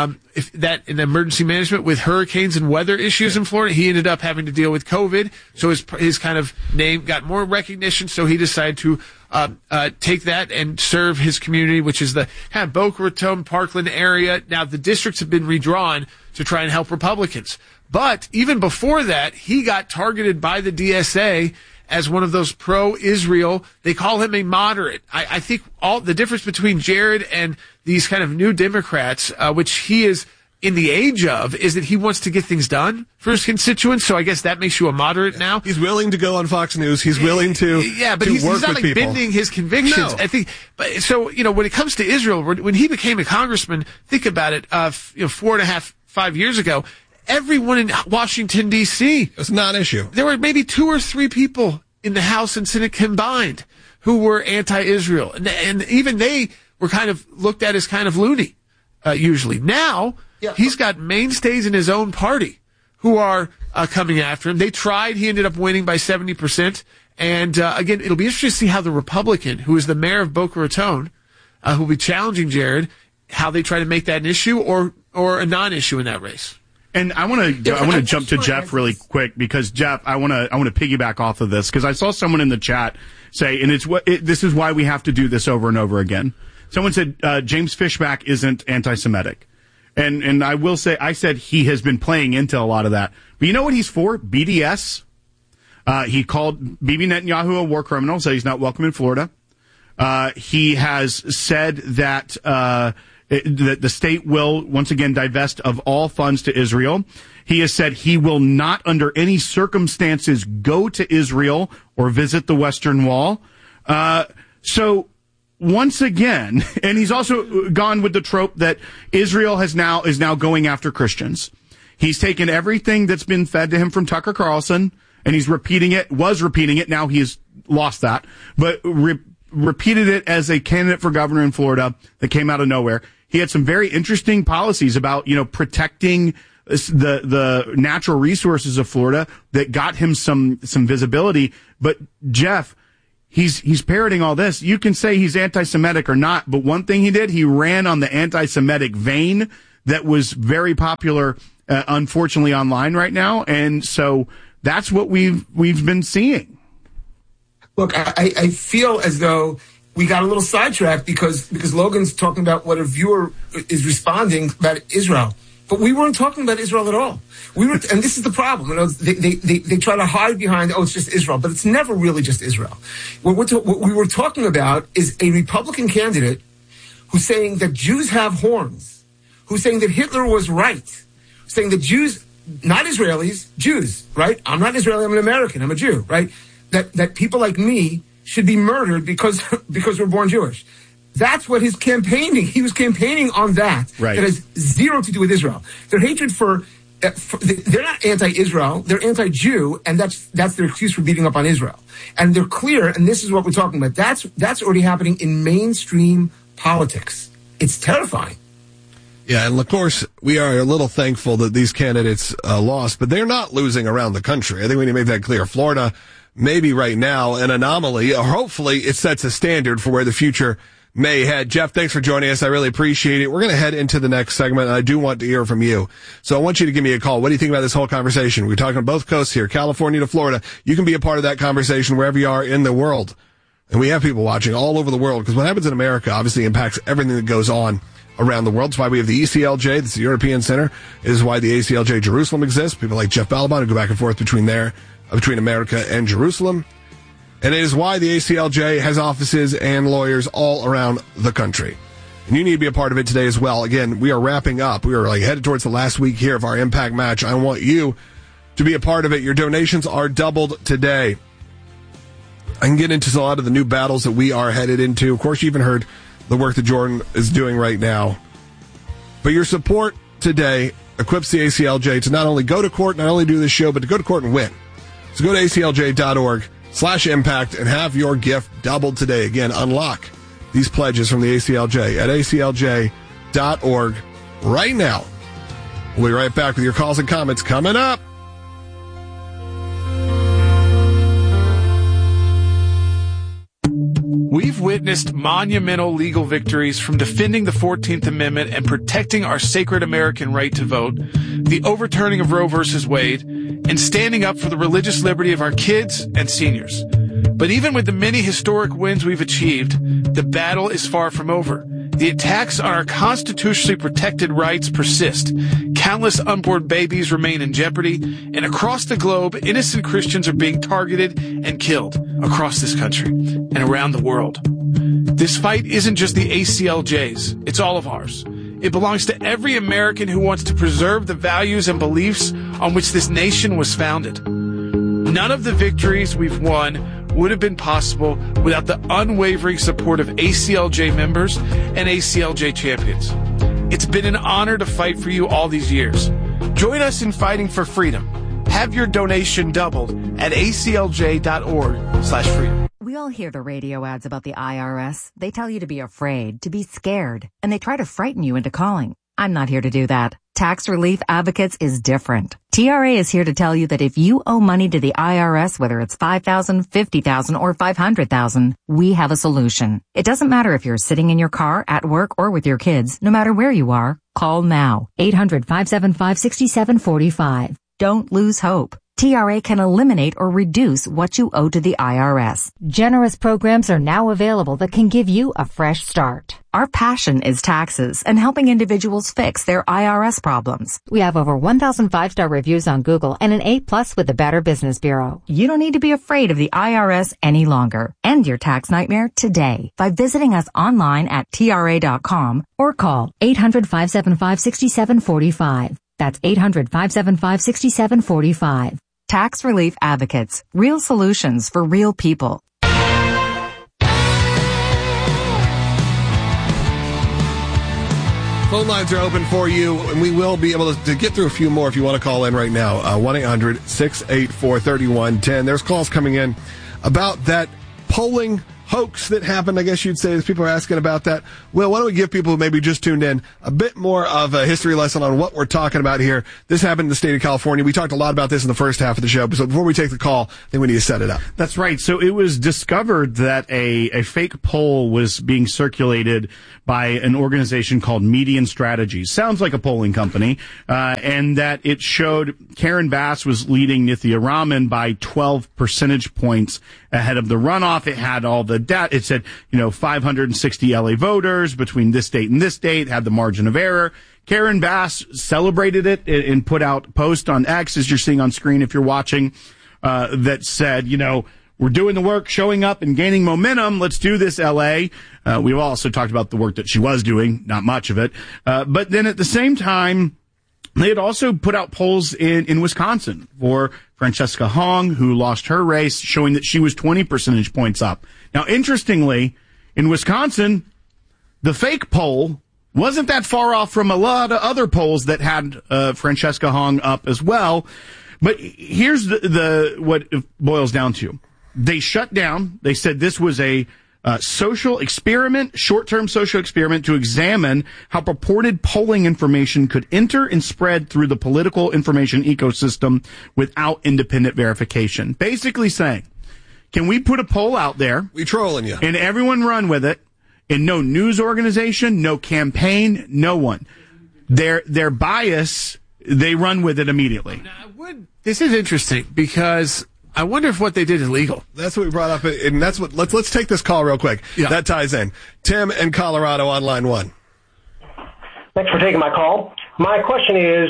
if that in emergency management with hurricanes and weather issues in Florida. He ended up having to deal with COVID, so his kind of name got more recognition. So he decided to take that and serve his community, which is the kind of Boca Raton, Parkland area. Now the districts have been redrawn to try and help Republicans, but even before that, he got targeted by the DSA as one of those pro-Israel. They call him a moderate. I think all the difference between Jared and these kind of new Democrats, which he is in the age of, is that he wants to get things done for his constituents. So I guess that makes you a moderate now. He's willing to go on Fox News. He's willing to but he's not like people. bending his convictions. No. I think. But so when it comes to Israel, when he became a congressman, think about it. 4.5-5 years ago. Everyone in Washington, D.C. It's not an issue. There were maybe 2 or 3 people in the House and Senate combined who were anti-Israel. And even they were kind of looked at as kind of loony, usually. Now, he's got mainstays in his own party who are coming after him. They tried. He ended up winning by 70%. And again, it'll be interesting to see how the Republican, who is the mayor of Boca Raton, who will be challenging Jared, how they try to make that an issue or a non-issue in that race. And I want to jump to Jeff really quick because Jeff, I want to piggyback off of this because I saw someone in the chat say, and this is why we have to do this over and over again. Someone said James Fishback isn't anti-Semitic, and I will say I said he has been playing into a lot of that. But you know what he's for? BDS. He called Bibi Netanyahu a war criminal, so he's not welcome in Florida. He has said that The state will, once again, divest of all funds to Israel. He has said he will not, under any circumstances, go to Israel or visit the Western Wall. So, once again, and he's also gone with the trope that Israel is now going after Christians. He's taken everything that's been fed to him from Tucker Carlson, and he's repeating it, now he has lost that, but repeated it as a candidate for governor in Florida that came out of nowhere. He had some very interesting policies about, protecting the natural resources of Florida that got him some visibility. But Jeff, he's parroting all this. You can say he's anti-Semitic or not, but one thing he did, he ran on the anti-Semitic vein that was very popular, unfortunately, online right now. And so that's what we've been seeing. Look, I feel as though we got a little sidetracked because Logan's talking about what a viewer is responding about Israel. But we weren't talking about Israel at all. And this is the problem. They try to hide behind, it's just Israel, but it's never really just Israel. What we were talking about is a Republican candidate who's saying that Jews have horns, who's saying that Hitler was right, saying that Jews, not Israelis, Jews, right? I'm not Israeli, I'm an American, I'm a Jew, right? That people like me should be murdered because we're born Jewish. That's what he was campaigning on that. Right. That has zero to do with Israel. Their hatred they're not anti-Israel, they're anti-Jew, and that's their excuse for beating up on Israel. And they're clear, and this is what we're talking about. That's already happening in mainstream politics. It's terrifying. Yeah, and of course, we are a little thankful that these candidates lost, but they're not losing around the country. I think we need to make that clear. Florida, maybe right now, an anomaly, or hopefully it sets a standard for where the future may head. Jeff, thanks for joining us. I really appreciate it. We're going to head into the next segment, and I do want to hear from you. So I want you to give me a call. What do you think about this whole conversation? We're talking both coasts here, California to Florida. You can be a part of that conversation wherever you are in the world. And we have people watching all over the world, because what happens in America obviously impacts everything that goes on around the world. That's why we have the ECLJ, that's the European Center. It is why the ACLJ Jerusalem exists. People like Jeff Balaban who go back and forth between America and Jerusalem. And it is why the ACLJ has offices and lawyers all around the country. And you need to be a part of it today as well. Again, we are wrapping up. We are headed towards the last week here of our Impact Match. I want you to be a part of it. Your donations are doubled today. I can get into a lot of the new battles that we are headed into. Of course, you even heard the work that Jordan is doing right now. But your support today equips the ACLJ to not only go to court, not only do this show, but to go to court and win. So go to aclj.org/impact and have your gift doubled today. Again, unlock these pledges from the ACLJ at aclj.org right now. We'll be right back with your calls and comments coming up. We've witnessed monumental legal victories from defending the 14th Amendment and protecting our sacred American right to vote, the overturning of Roe v. Wade, and standing up for the religious liberty of our kids and seniors. But even with the many historic wins we've achieved, the battle is far from over. The attacks on our constitutionally protected rights persist. Countless unborn babies remain in jeopardy, and across the globe, innocent Christians are being targeted and killed across this country and around the world. This fight isn't just the ACLJ's, it's all of ours. It belongs to every American who wants to preserve the values and beliefs on which this nation was founded. None of the victories we've won would have been possible without the unwavering support of ACLJ members and ACLJ champions. It's been an honor to fight for you all these years. Join us in fighting for freedom. Have your donation doubled at aclj.org/freedom. We all hear the radio ads about the IRS. They tell you to be afraid, to be scared, and they try to frighten you into calling. I'm not here to do that. Tax Relief Advocates is different. TRA is here to tell you that if you owe money to the IRS, whether it's $5,000, $50,000, or $500,000, we have a solution. It doesn't matter if you're sitting in your car, at work, or with your kids. No matter where you are, call now. 800-575-6745. Don't lose hope. TRA can eliminate or reduce what you owe to the IRS. Generous programs are now available that can give you a fresh start. Our passion is taxes and helping individuals fix their IRS problems. We have over 1,000 5-star reviews on Google and an A+ with the Better Business Bureau. You don't need to be afraid of the IRS any longer. End your tax nightmare today by visiting us online at TRA.com or call 800-575-6745. That's 800-575-6745. Tax Relief Advocates. Real solutions for real people. Phone lines are open for you, and we will be able to get through a few more if you want to call in right now. 1-800-684-3110. There's calls coming in about that polling hoax that happened, I guess you'd say, as people are asking about that. Well, why don't we give people who maybe just tuned in a bit more of a history lesson on what we're talking about here. This happened in the state of California. We talked a lot about this in the first half of the show, so before we take the call, I think we need to set it up. That's right. So it was discovered that a fake poll was being circulated by an organization called Median Strategies. Sounds like a polling company. And that it showed Karen Bass was leading Nithya Raman by 12 percentage points ahead of the runoff. It had all the data. It said, 560 LA voters between this date and this date, had the margin of error. Karen Bass celebrated it and put out a post on X, as you're seeing on screen if you're watching, that said, we're doing the work, showing up and gaining momentum. Let's do this, LA. We've also talked about the work that she was doing, not much of it. But then at the same time, they had also put out polls in Wisconsin for Francesca Hong, who lost her race, showing that she was 20 percentage points up. Now, interestingly, in Wisconsin, the fake poll wasn't that far off from a lot of other polls that had Francesca Hong up as well. But here's what it boils down to. They shut down. They said this was a social experiment, short-term social experiment to examine how purported polling information could enter and spread through the political information ecosystem without independent verification. Basically saying, can we put a poll out there? We trolling you. And everyone run with it, and no news organization, no campaign, no one. Their bias, they run with it immediately. This is interesting because I wonder if what they did is legal. That's what we brought up, and that's what. Let's take this call real quick. Yeah. That ties in. Tim in Colorado on line 1. Thanks for taking my call. My question is,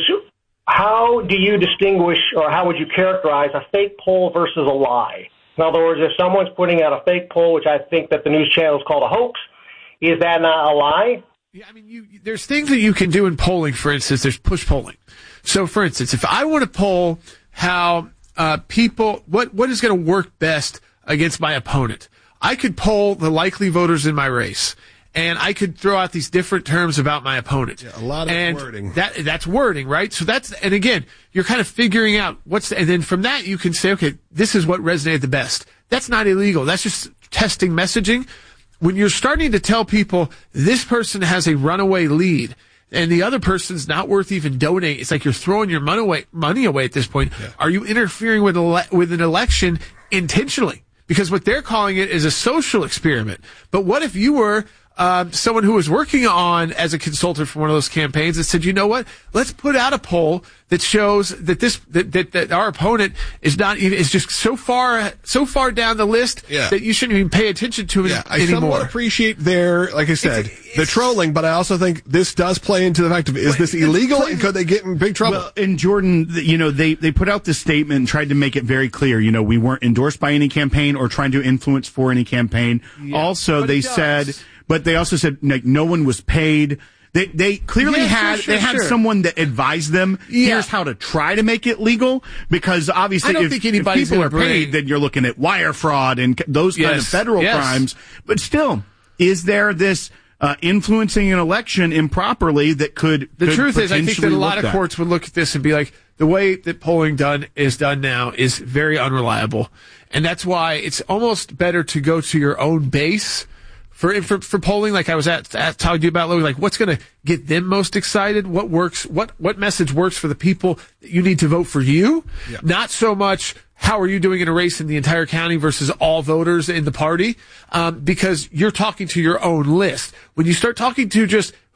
how do you distinguish, or how would you characterize a fake poll versus a lie? In other words, if someone's putting out a fake poll, which I think that the news channel is called a hoax, is that not a lie? Yeah, I mean, there's things that you can do in polling. For instance, there's push polling. So, for instance, if I want to poll how people, what is going to work best against my opponent, I could poll the likely voters in my race, and I could throw out these different terms about my opponent. Yeah, a lot of wording. That's wording, right? So and again, you're kind of figuring out and then from that you can say, okay, this is what resonated the best. That's not illegal. That's just testing messaging. When you're starting to tell people this person has a runaway lead, and the other person's not worth even donating, it's like you're throwing your money away at this point. Yeah. Are you interfering with an election intentionally? Because what they're calling it is a social experiment. But what if you were someone who was working on as a consultant for one of those campaigns that said, you know what, let's put out a poll that shows that that our opponent is just so far down the list that you shouldn't even pay attention to it anymore. I somewhat appreciate their, like I said, the trolling, but I also think this does play into the fact of, is this illegal and could they get in big trouble? Well, and Jordan, they put out this statement and tried to make it very clear, we weren't endorsed by any campaign or trying to influence for any campaign. Yeah, also, they said, but they also said, like, no one was paid. They clearly had someone that advised them, here's how to try to make it legal, because obviously if people are paid, then you're looking at wire fraud and those kind of federal crimes. But still, is there this influencing an election improperly that could The truth is, I think that a lot of courts would look at this and be like, the way that polling is done now is very unreliable. And that's why it's almost better to go to your own base for polling, like I was talking to you about, like what's going to get them most excited, what works, what message works for the people that you need to vote for you, not so much how are you doing in a race in the entire county versus all voters in the party, because you're talking to your own list. When you start talking to just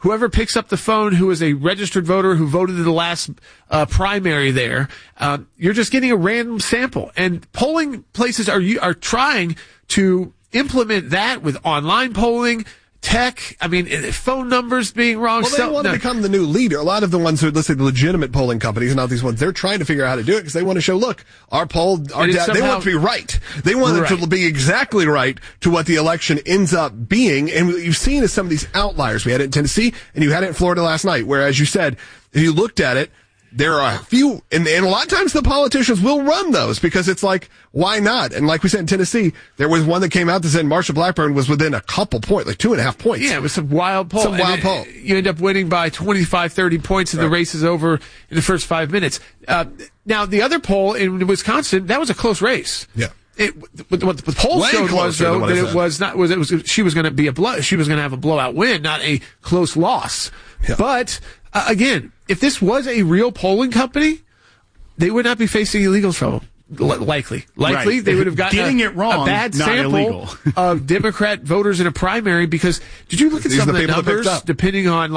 whoever picks up the phone who is a registered voter who voted in the last primary there, you're just getting a random sample. And polling places are trying to implement that with online polling, tech, phone numbers being wrong. Well, they want to become the new leader. A lot of the ones who, let's say, the legitimate polling companies, not these ones, they're trying to figure out how to do it because they want to show, look, our poll, they want it to be right. They want it to be exactly right to what the election ends up being. And what you've seen is some of these outliers. We had it in Tennessee and you had it in Florida last night, where, as you said, if you looked at it, there are a few, and a lot of times the politicians will run those because it's like, why not? And like we said in Tennessee, there was one that came out that said Marsha Blackburn was within a couple points, like 2.5 points. Yeah, it was some wild poll. You end up winning by 25, 30 points and the race is over in the first 5 minutes. Now, the other poll in Wisconsin, that was a close race. Yeah. What the poll showed was, though, that it was not, she was going to have a blowout win, not a close loss. Yeah. But, again, if this was a real polling company, they would not be facing illegal trouble. Likely. Right. They would have gotten it wrong, a bad not sample illegal. of Democrat voters in a primary because did you look at some of the numbers depending on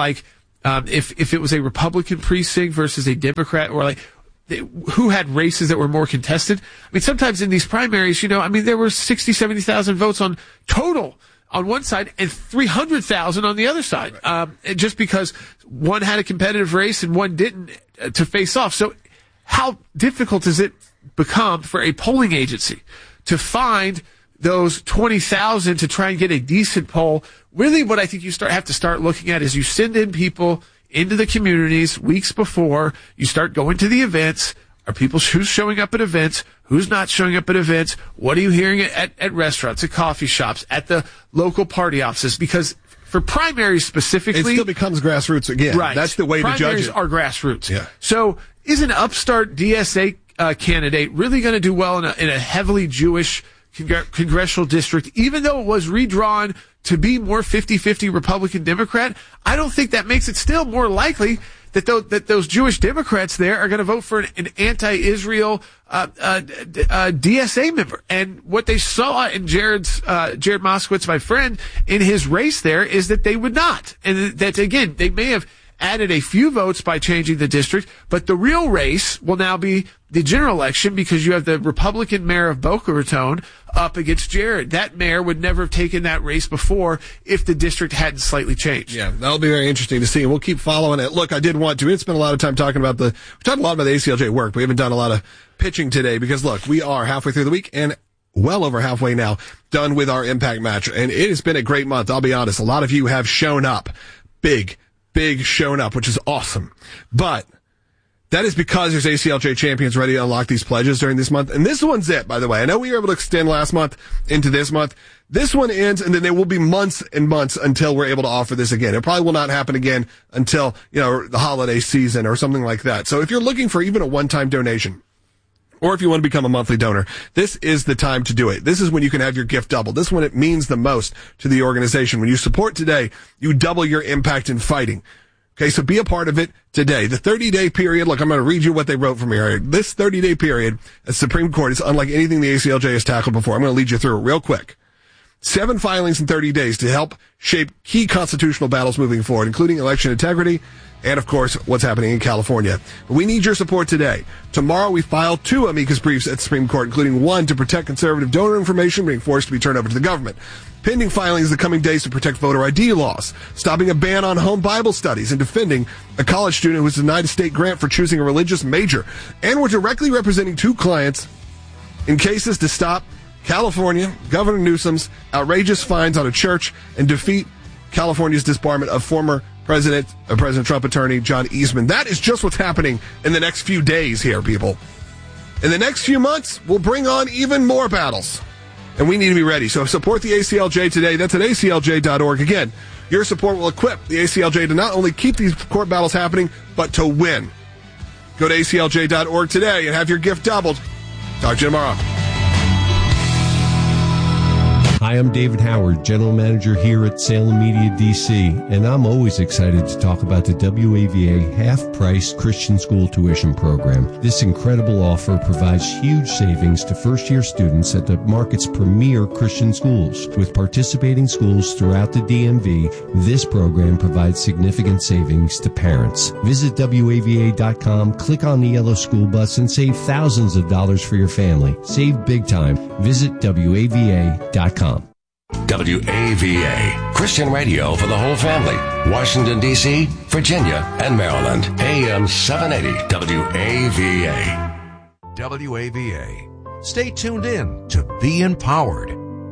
if it was a Republican precinct versus a Democrat or who had races that were more contested? Sometimes in these primaries, there were 60, 70,000 votes on total on one side and 300,000 on the other side. Just because one had a competitive race and one didn't to face off. So how difficult does it become for a polling agency to find those 20,000 to try and get a decent poll? Really what I think you have to start looking at is you send in people into the communities weeks before, you start going to the events. Are people who's showing up at events? Who's not showing up at events? What are you hearing at restaurants, at coffee shops, at the local party offices? Because for primaries specifically, it still becomes grassroots again. Right. That's the way to judge it. Primaries are grassroots. Yeah. So is an upstart DSA candidate really going to do well in a heavily Jewish congressional district, even though it was redrawn to be more 50-50 Republican-Democrat? I don't think that makes it still more likely that those Jewish Democrats there are going to vote for an anti-Israel DSA member. And what they saw in Jared Moskowitz, my friend, in his race there is that they would not. And that, again, they may have added a few votes by changing the district, but the real race will now be the general election because you have the Republican mayor of Boca Raton up against Jared. That mayor would never have taken that race before if the district hadn't slightly changed. Yeah, that'll be very interesting to see, and we'll keep following it. Look, I did want to. We spent a lot of time talking about we talked a lot about the ACLJ work, but we haven't done a lot of pitching today because, look, we are halfway through the week and well over halfway now done with our Impact Match, and it has been a great month. I'll be honest. A lot of you have shown up. Big shown up, which is awesome. But that is because there's ACLJ champions ready to unlock these pledges during this month. And this one's it, by the way. I know we were able to extend last month into this month. This one ends, and then there will be months and months until we're able to offer this again. It probably will not happen again until, the holiday season or something like that. So if you're looking for even a one-time donation, or if you want to become a monthly donor, this is the time to do it. This is when you can have your gift double. This is when it means the most to the organization. When you support today, you double your impact in fighting. Okay, so be a part of it today. The 30-day period, look, I'm going to read you what they wrote from here. This 30-day period at Supreme Court is unlike anything the ACLJ has tackled before. I'm going to lead you through it real quick. 7 filings in 30 days to help shape key constitutional battles moving forward, including election integrity and, of course, what's happening in California. We need your support today. Tomorrow we file 2 amicus briefs at the Supreme Court, including one to protect conservative donor information being forced to be turned over to the government. Pending filings the coming days to protect voter ID laws, stopping a ban on home Bible studies, and defending a college student who was denied a state grant for choosing a religious major. And we're directly representing 2 clients in cases to stop California, Governor Newsom's outrageous fines on a church and defeat California's disbarment of former President Trump attorney John Eastman. That is just what's happening in the next few days here, people. In the next few months, we'll bring on even more battles. And we need to be ready. So support the ACLJ today. That's at aclj.org. Again, your support will equip the ACLJ to not only keep these court battles happening, but to win. Go to aclj.org today and have your gift doubled. Talk to you tomorrow. Hi, I'm David Howard, General Manager here at Salem Media DC, and I'm always excited to talk about the WAVA half-price Christian school tuition program. This incredible offer provides huge savings to first-year students at the market's premier Christian schools. With participating schools throughout the DMV, this program provides significant savings to parents. Visit WAVA.com, click on the yellow school bus, and save thousands of dollars for your family. Save big time. Visit WAVA.com. WAVA, Christian radio for the whole family. Washington, D.C., Virginia, and Maryland. AM 780 WAVA. WAVA. Stay tuned in to Be Empowered.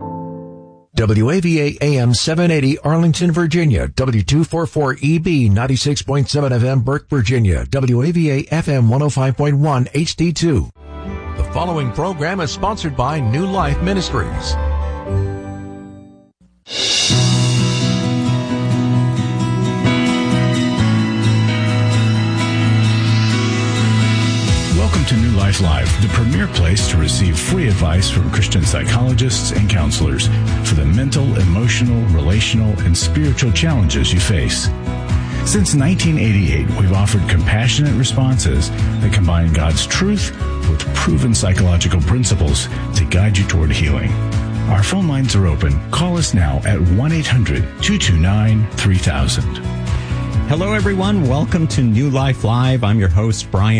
WAVA AM 780 Arlington, Virginia. W244EB 96.7 FM Burke, Virginia. WAVA FM 105.1 HD2. The following program is sponsored by New Life Ministries. Welcome to New Life Live, the premier place to receive free advice from Christian psychologists and counselors for the mental, emotional, relational, and spiritual challenges you face. Since 1988, we've offered compassionate responses that combine God's truth with proven psychological principles to guide you toward healing. Our phone lines are open. Call us now at 1-800-229-3000. Hello, everyone. Welcome to New Life Live. I'm your host, Brian